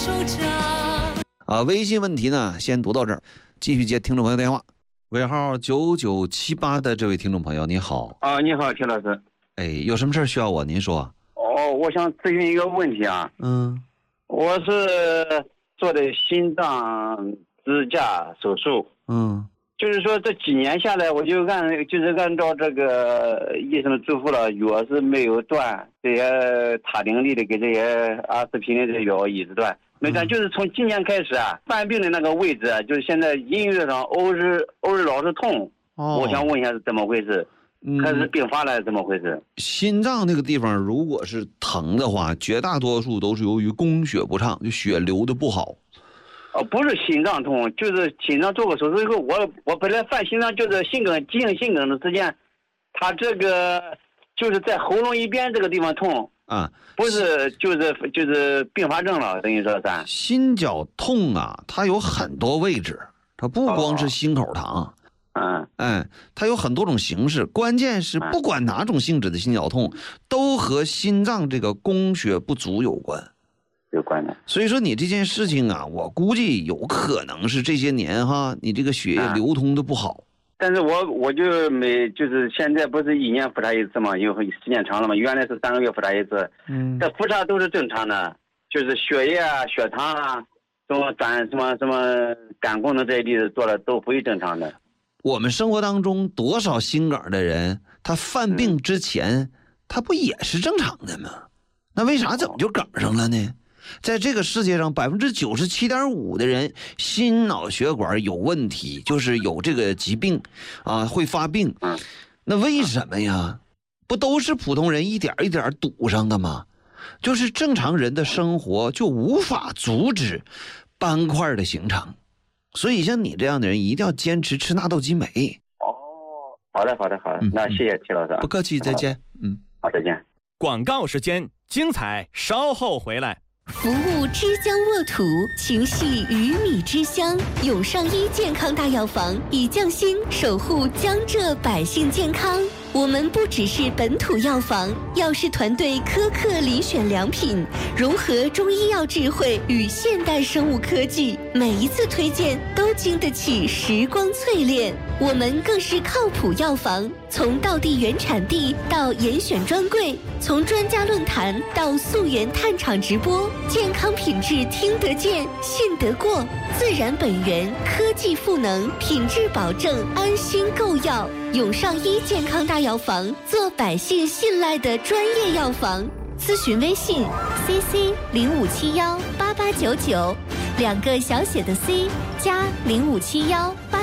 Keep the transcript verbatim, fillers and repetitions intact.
手掌。 啊，微信问题呢，先读到这儿，继续接听众朋友电话。尾号九九七八的这位听众朋友，你好。 啊，你好，田老师。 哎，有什么事需要我？您说。 哦，我想咨询一个问题啊。 嗯。 我是做的心脏支架手术。 嗯。 就是说这几年下来，我就按就是按照这个医生的嘱咐了，药是没有断，这些他汀利的跟这些阿司匹林的药一直断没断，就是从今年开始啊，犯病的那个位置啊，就是现在音乐上偶尔偶尔老是痛。哦。我想问一下是怎么回事？还是并发了怎么回事？ 嗯，心脏那个地方如果是疼的话，绝大多数都是由于供血不畅，就血流的不好。 哦，不是心脏痛，就是心脏做过手术以后，我我本来犯心脏就是心梗，急性心梗的时间，他这个就是在喉咙一边这个地方痛啊， 不是就是就是并发症了，等于说是。 心绞痛啊，它有很多位置，它不光是心口疼。 嗯， 哎，它有很多种形式，关键是不管哪种性质的心绞痛，都和心脏这个供血不足有关。 有关的。 所以说你这件事情啊，我估计有可能是这些年哈，你这个血液流通的不好。 但是我我就每就是现在不是一年复查一次嘛，因为时间长了嘛，原来是三个月复查一次。嗯。这复查都是正常的，就是血液啊、血糖啊、什么胆、什么什么肝功能这一类的做了都非正常的。 我们生活当中多少心梗的人，他犯病之前、嗯、他不也是正常的吗？那为啥怎么就梗上了呢？在这个世界上 百分之九十七点五 的人心脑血管有问题，就是有这个疾病啊，会发病。那为什么呀？不都是普通人一点一点堵上的吗？就是正常人的生活就无法阻止斑块的形成，所以像你这样的人一定要坚持吃纳豆激酶。 哦，好的好的好的、嗯、那谢谢齐老师。 不客气，再见。嗯， 好，再见。 广告时间，精彩稍后回来。 服务之江沃土，情系鱼米之乡。永上医健康大药房以匠心守护江浙百姓健康。我们不只是本土药房，药师团队苛刻遴选良品，融合中医药智慧与现代生物科技，每一次推荐都经得起时光淬炼。我们更是靠谱药房，从道地原产地到严选专柜，从专家论坛到溯源探厂直播，健康品质听得见、信得过，自然本源，科技赋能，品质保证，安心购药。永上医健康大药房，做百姓信赖的专业药房。咨询微信 C C 零五七幺八八九九，两个小写的 C 加零五七幺八。